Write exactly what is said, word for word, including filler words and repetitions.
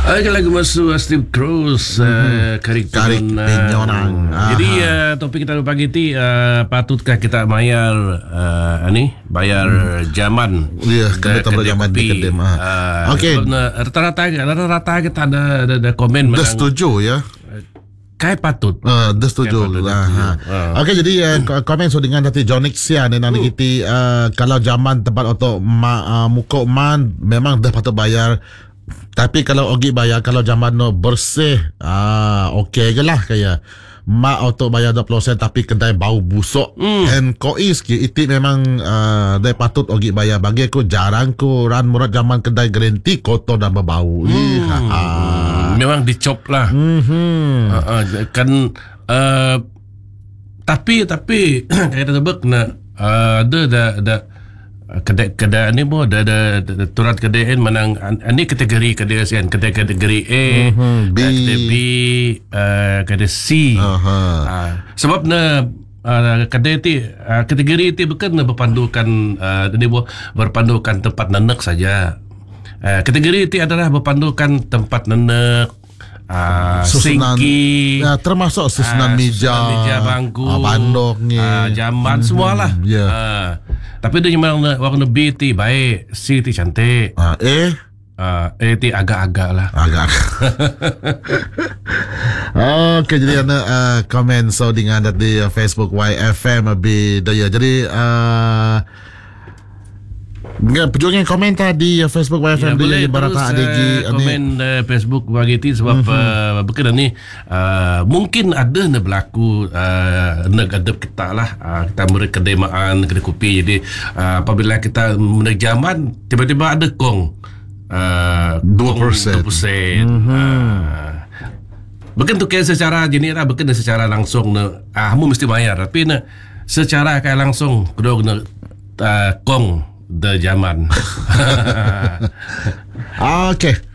Ada lagu masuk Steve Cruz, uh, Karik Karik Pinyonan. Jadi uh, topik kita pagi ni, uh, patutkah kita bayar uh, ni bayar hmm. jaman? Ya, kena tambah jaman di kedai. Uh, Okey. Rata-rata rata-rata kita ada ada, ada komen. Dah setuju ya. Kai patut. Uh, dah setuju. Lah. Uh. Okey, jadi uh, komen so dengan tadi Jonik Sia dan uh. kita uh, kalau jaman tempat untuk ma, uh, muka man memang dah patut bayar. Tapi kalau ogi bayar kalau zaman no bersih, ah okey je lah kaya. Mak auto bayar dua puluh sen tapi kedai bau busuk. Mm. And koi sikit itu memang uh, dia patut ogi bayar. Bagi aku jarang ku ran murad zaman kedai green tea kotor dan berbau. Mm. Ha. Memang dicop lah. Mm-hmm. Uh, uh, kan uh, tapi tapi kayak sebut nak uh, ada ada ada kedai-kedai ni pun ada, ada, ada turat kedai ni menang ini kategori kedai kan, kedai kategori A, uh-huh. B, kedai B, uh, kedai C. Uh-huh. Uh, sebab na uh, kedai ti uh, kategori ti bukan na berpandukan uh, ini pun berpandukan tempat nenek saja. Uh, kategori ti adalah berpandukan tempat nenek. Uh, susunan, singki, ya, termasuk susunan uh, meja, susunan meja bangku, uh, bandok ni, uh, jamban, mm-hmm. semualah. Yeah. Uh, tapi dia memang warna B ti baik, C ti cantik, uh, A, uh, A ti agak-agak lah. Agak. Okey, jadi anda uh, komen so dengan di uh, Facebook Y F M lebih daya. Jadi uh, Enggak, perjuangan komen tadi uh, Facebook Y F M ya, boleh terus uh, komen uh, Facebook bagi ti sebab mm-hmm. uh, berkena ni uh, mungkin ada na berlaku uh, negadep kita lah uh, kita meri kedai maan, kedai kopi. Jadi uh, apabila kita menaik zaman tiba-tiba ada kong uh, dua peratus. Mm-hmm. Uh, bukan tu kaya secara jenis lah, bukan secara langsung na ah mu mesti bayar, tapi na secara kaya langsung kedua na uh, kong the zaman. Okay.